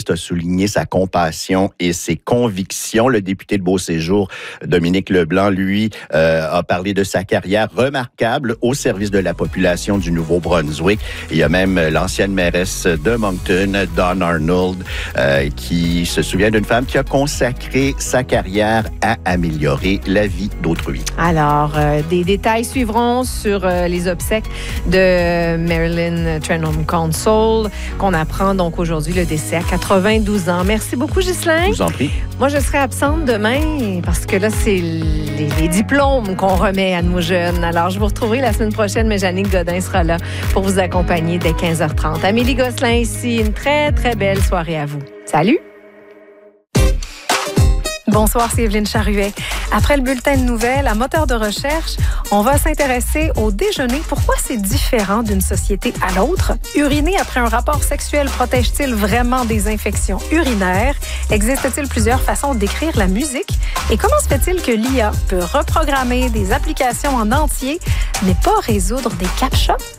a souligné sa compassion et ses convictions. Le député de Beauséjour, Dominique Leblanc, lui, a parlé de sa carrière remarquable au service de la population du Nouveau-Brunswick. Il y a même l'ancienne mairesse de Moncton, Dawn Arnold, qui se souvient d'une femme qui a consacré sa carrière à améliorer la vie d'autrui. Alors, des détails suivront sur les obsèques de Marilyn Trenholm Console, qu'on apprend donc aujourd'hui le décès à 92 ans. Merci beaucoup, Ghislain. Je vous en prie. Moi, je serai absente demain parce que là, c'est les diplômes qu'on remet à nos jeunes. Alors, je vous retrouverai la semaine prochaine, mais Jannick Godin sera là pour vous accompagner dès 15h30. Amélie Gosselin ici. Une très, très belle soirée à vous. Salut! Bonsoir, c'est Evelyne Charuet. Après le bulletin de nouvelles, à moteur de recherche, on va s'intéresser au déjeuner. Pourquoi c'est différent d'une société à l'autre? Uriner après un rapport sexuel protège-t-il vraiment des infections urinaires? Existe-t-il plusieurs façons d'écrire la musique? Et comment se fait-il que l'IA peut reprogrammer des applications en entier, mais pas résoudre des captchas?